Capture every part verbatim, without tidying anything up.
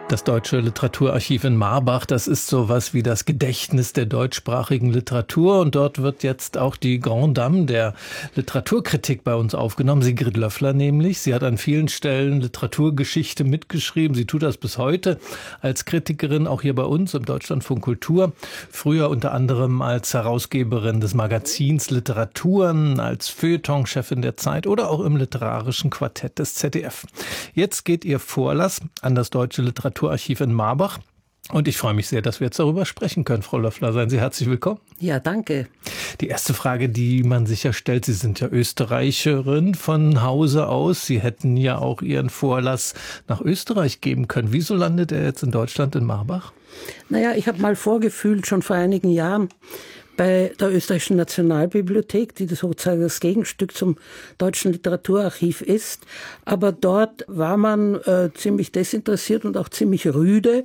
Das Deutsche Literaturarchiv in Marbach, das ist sowas wie das Gedächtnis der deutschsprachigen Literatur. Und dort wird jetzt auch die Grande Dame der Literaturkritik bei uns aufgenommen, Sigrid Löffler nämlich. Sie hat an vielen Stellen Literaturgeschichte mitgeschrieben. Sie tut das bis heute als Kritikerin, auch hier bei uns im Deutschlandfunk Kultur. Früher unter anderem als Herausgeberin des Magazins Literaturen, als Feuilleton-Chefin der Zeit oder auch im literarischen Quartett des Z D F. Jetzt geht ihr Vorlass an das Deutsche Literaturarchiv in Marbach. Und ich freue mich sehr, dass wir jetzt darüber sprechen können. Frau Löffler, seien Sie herzlich willkommen. Ja, danke. Die erste Frage, die man sicher stellt, Sie sind ja Österreicherin von Hause aus. Sie hätten ja auch Ihren Vorlass nach Österreich geben können. Wieso landet er jetzt in Deutschland, in Marbach? Naja, ich habe mal vorgefühlt, schon vor einigen Jahren, bei der Österreichischen Nationalbibliothek, die sozusagen das Gegenstück zum Deutschen Literaturarchiv ist. Aber dort war man äh, ziemlich desinteressiert und auch ziemlich rüde.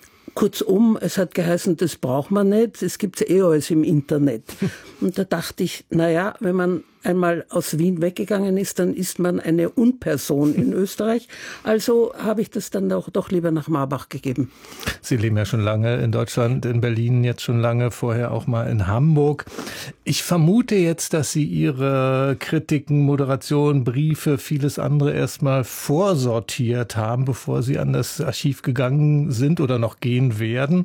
Kurzum, es hat geheißen, das braucht man nicht, es gibt eh alles im Internet. Und da dachte ich, naja, wenn man einmal aus Wien weggegangen ist, dann ist man eine Unperson in Österreich. Also habe ich das dann doch, doch lieber nach Marbach gegeben. Sie leben ja schon lange in Deutschland, in Berlin, jetzt schon lange, vorher auch mal in Hamburg. Ich vermute jetzt, dass Sie Ihre Kritiken, Moderation, Briefe, vieles andere erstmal vorsortiert haben, bevor Sie an das Archiv gegangen sind oder noch gehen werden.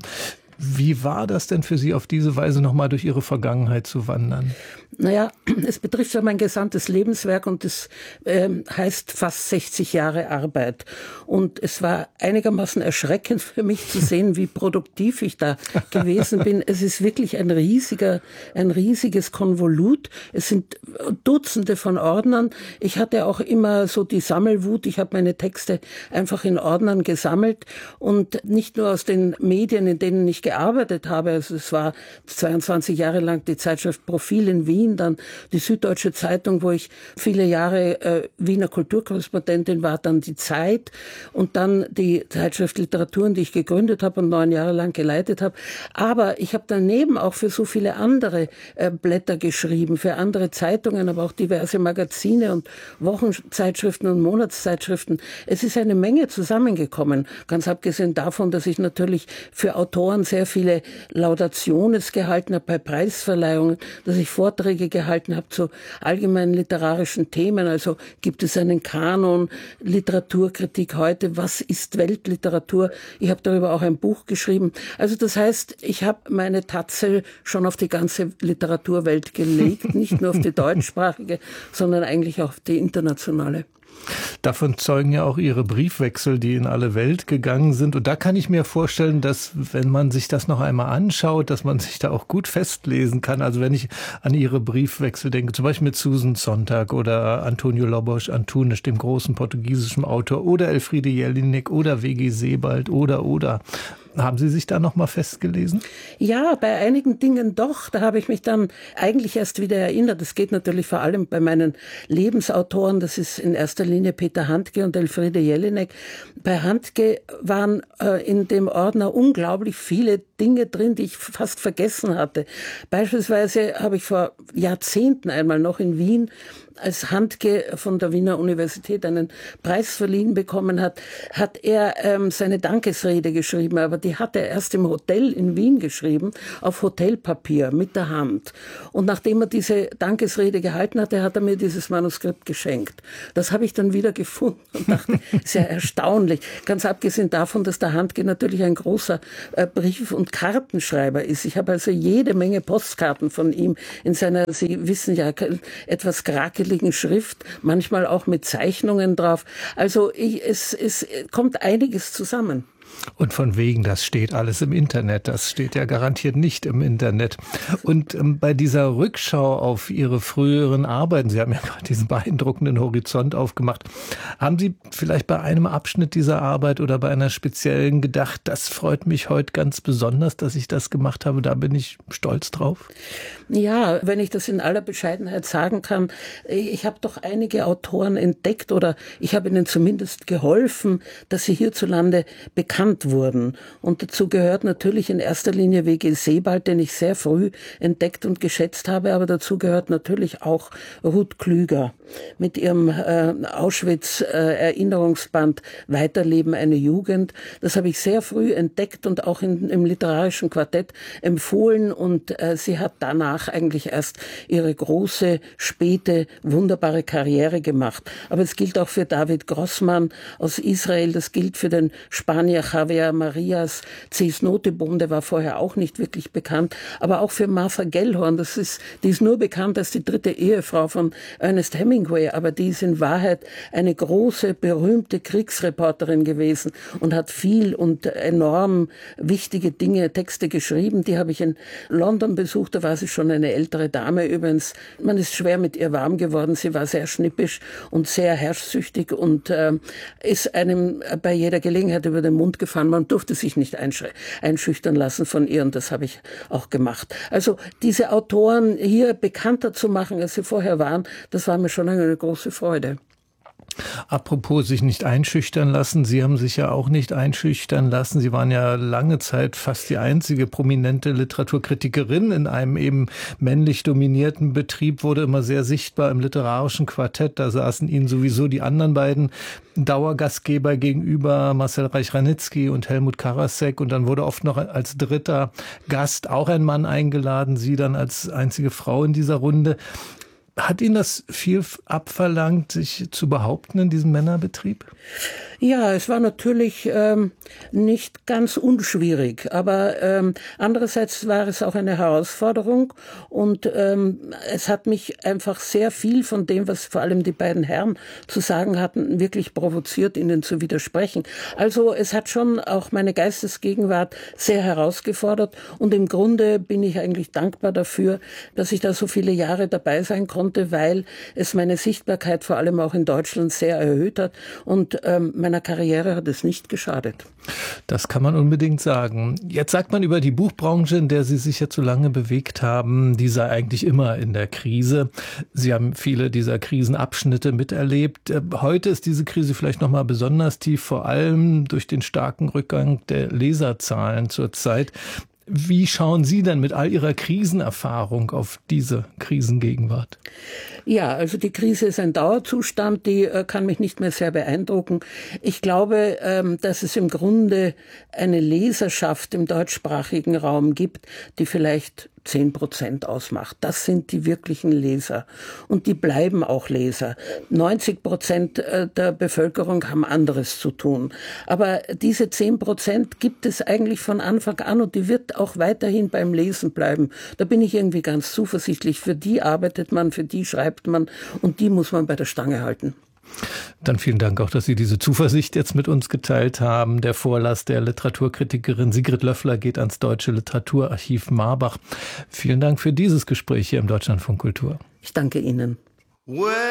Wie war das denn für Sie, auf diese Weise nochmal durch Ihre Vergangenheit zu wandern? Naja, es betrifft ja mein gesamtes Lebenswerk und es äh, heißt fast sechzig Jahre Arbeit. Und es war einigermaßen erschreckend für mich zu sehen, wie produktiv ich da gewesen bin. Es ist wirklich ein riesiger, ein riesiges Konvolut. Es sind Dutzende von Ordnern. Ich hatte auch immer so die Sammelwut. Ich habe meine Texte einfach in Ordnern gesammelt und nicht nur aus den Medien, in denen ich gearbeitet habe. Also es war zweiundzwanzig Jahre lang die Zeitschrift Profil in Wien, dann die Süddeutsche Zeitung, wo ich viele Jahre äh, Wiener Kulturkorrespondentin war, dann die Zeit und dann die Zeitschrift Literaturen, die ich gegründet habe und neun Jahre lang geleitet habe. Aber ich habe daneben auch für so viele andere äh, Blätter geschrieben, für andere Zeitungen, aber auch diverse Magazine und Wochenzeitschriften und Monatszeitschriften. Es ist eine Menge zusammengekommen, ganz abgesehen davon, dass ich natürlich für Autoren sehr viele Laudationes gehalten habe bei Preisverleihungen, dass ich Vorträge gehalten habe zu allgemeinen literarischen Themen. Also gibt es einen Kanon, Literaturkritik heute, was ist Weltliteratur? Ich habe darüber auch ein Buch geschrieben. Also das heißt, ich habe meine Tatze schon auf die ganze Literaturwelt gelegt, nicht nur auf die deutschsprachige, sondern eigentlich auch auf die internationale. Davon zeugen ja auch Ihre Briefwechsel, die in alle Welt gegangen sind. Und da kann ich mir vorstellen, dass, wenn man sich das noch einmal anschaut, dass man sich da auch gut festlesen kann. Also wenn ich an Ihre Briefwechsel denke, zum Beispiel mit Susan Sontag oder Antonio Lobos Antunes, dem großen portugiesischen Autor, oder Elfriede Jelinek oder W G Sebald oder, oder. Haben Sie sich da noch mal festgelesen? Ja, bei einigen Dingen doch. Da habe ich mich dann eigentlich erst wieder erinnert. Das geht natürlich vor allem bei meinen Lebensautoren. Das ist in erster Linie Peter Handke und Elfriede Jelinek. Bei Handke waren äh, in dem Ordner unglaublich viele Dinge drin, die ich fast vergessen hatte. Beispielsweise habe ich vor Jahrzehnten einmal noch in Wien, als Handke von der Wiener Universität einen Preis verliehen bekommen hat, hat er ähm, seine Dankesrede geschrieben, aber die hat er erst im Hotel in Wien geschrieben, auf Hotelpapier mit der Hand. Und nachdem er diese Dankesrede gehalten hatte, hat er mir dieses Manuskript geschenkt. Das habe ich dann wieder gefunden und dachte, sehr erstaunlich. Ganz abgesehen davon, dass der Handke natürlich ein großer äh, Brief- und Kartenschreiber ist. Ich habe also jede Menge Postkarten von ihm in seiner, Sie wissen ja, etwas krakeligen Schrift, manchmal auch mit Zeichnungen drauf. Also ich, es, es kommt einiges zusammen. Und von wegen, das steht alles im Internet. Das steht ja garantiert nicht im Internet. Und ähm, bei dieser Rückschau auf Ihre früheren Arbeiten, Sie haben ja gerade diesen beeindruckenden Horizont aufgemacht, haben Sie vielleicht bei einem Abschnitt dieser Arbeit oder bei einer speziellen gedacht, das freut mich heute ganz besonders, dass ich das gemacht habe, da bin ich stolz drauf? Ja, wenn ich das in aller Bescheidenheit sagen kann, ich habe doch einige Autoren entdeckt oder ich habe ihnen zumindest geholfen, dass sie hierzulande bekannt bekannt wurden. Und dazu gehört natürlich in erster Linie W G Sebald, den ich sehr früh entdeckt und geschätzt habe, aber dazu gehört natürlich auch Ruth Klüger mit ihrem äh, Auschwitz-Erinnerungsband äh, Weiterleben eine Jugend. Das habe ich sehr früh entdeckt und auch in, im literarischen Quartett empfohlen, und äh, sie hat danach eigentlich erst ihre große, späte, wunderbare Karriere gemacht. Aber es gilt auch für David Grossmann aus Israel, das gilt für den Spanier Javier Marias, Cees Nottebohm, der war vorher auch nicht wirklich bekannt, aber auch für Martha Gellhorn, das ist, die ist nur bekannt als die dritte Ehefrau von Ernest Hemingway, aber die ist in Wahrheit eine große, berühmte Kriegsreporterin gewesen und hat viel und enorm wichtige Dinge, Texte geschrieben. Die habe ich in London besucht, da war sie schon eine ältere Dame übrigens. Man ist schwer mit ihr warm geworden, sie war sehr schnippisch und sehr herrschsüchtig und äh, ist einem bei jeder Gelegenheit über den Mund gefahren. Man durfte sich nicht einschüchtern lassen von ihr, und das habe ich auch gemacht. Also diese Autoren hier bekannter zu machen, als sie vorher waren, das war mir schon eine große Freude. Apropos sich nicht einschüchtern lassen, Sie haben sich ja auch nicht einschüchtern lassen. Sie waren ja lange Zeit fast die einzige prominente Literaturkritikerin in einem eben männlich dominierten Betrieb, wurde immer sehr sichtbar im literarischen Quartett. Da saßen Ihnen sowieso die anderen beiden Dauergastgeber gegenüber, Marcel Reich-Ranitzky und Helmut Karasek. Und dann wurde oft noch als dritter Gast auch ein Mann eingeladen, Sie dann als einzige Frau in dieser Runde. Hat Ihnen das viel abverlangt, sich zu behaupten in diesem Männerbetrieb? Ja, es war natürlich ähm, nicht ganz unschwierig, aber ähm, andererseits war es auch eine Herausforderung, und ähm, es hat mich einfach sehr viel von dem, was vor allem die beiden Herren zu sagen hatten, wirklich provoziert, ihnen zu widersprechen. Also es hat schon auch meine Geistesgegenwart sehr herausgefordert, und im Grunde bin ich eigentlich dankbar dafür, dass ich da so viele Jahre dabei sein konnte, weil es meine Sichtbarkeit vor allem auch in Deutschland sehr erhöht hat, und ähm, meiner Karriere hat es nicht geschadet. Das kann man unbedingt sagen. Jetzt sagt man über die Buchbranche, in der Sie sich jetzt so lange bewegt haben, die sei eigentlich immer in der Krise. Sie haben viele dieser Krisenabschnitte miterlebt. Heute ist diese Krise vielleicht noch mal besonders tief, vor allem durch den starken Rückgang der Leserzahlen zurzeit. Wie schauen Sie denn mit all Ihrer Krisenerfahrung auf diese Krisengegenwart? Ja, also die Krise ist ein Dauerzustand, die äh, kann mich nicht mehr sehr beeindrucken. Ich glaube, ähm, dass es im Grunde eine Leserschaft im deutschsprachigen Raum gibt, die vielleicht zehn Prozent ausmacht. Das sind die wirklichen Leser. Und die bleiben auch Leser. neunzig Prozent der Bevölkerung haben anderes zu tun. Aber diese zehn Prozent gibt es eigentlich von Anfang an, und die wird auch weiterhin beim Lesen bleiben. Da bin ich irgendwie ganz zuversichtlich. Für die arbeitet man, für die schreibt man, und die muss man bei der Stange halten. Dann vielen Dank auch, dass Sie diese Zuversicht jetzt mit uns geteilt haben. Der Vorlass der Literaturkritikerin Sigrid Löffler geht ans Deutsche Literaturarchiv Marbach. Vielen Dank für dieses Gespräch hier im Deutschlandfunk Kultur. Ich danke Ihnen.